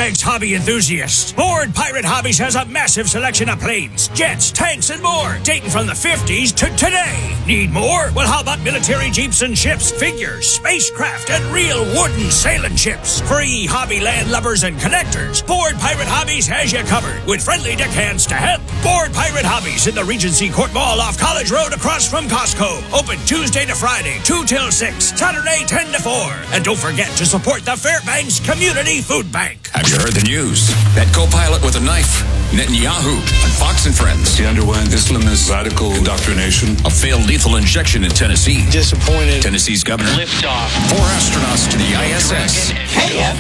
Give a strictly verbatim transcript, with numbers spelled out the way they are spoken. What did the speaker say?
Fairbanks hobby enthusiasts. Board Pirate Hobbies has a massive selection of planes, jets, tanks, and more, dating from the fifties to today. Need more? Well, how about military jeeps and ships, figures, spacecraft, and real wooden sailing ships? Free Hobbyland lovers and collectors, Board Pirate Hobbies has you covered with friendly deckhands to help. Board Pirate Hobbies in the Regency Court Mall off College Road across from Costco. Open Tuesday to Friday, two till six, Saturday ten to four. And don't forget to support the Fairbanks Community Food Bank. Have you heard the news? That co-pilot with a knife, Netanyahu, on Fox and Friends. He underwent Islamist radical indoctrination. A failed lethal injection in Tennessee. Disappointed. Tennessee's governor. Liftoff. Four astronauts to the I S S. K F